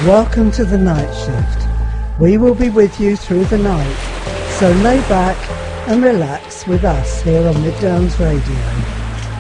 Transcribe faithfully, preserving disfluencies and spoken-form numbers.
Welcome to the night shift. We will be with you through the night, so lay back and relax with us here on Midlands Radio.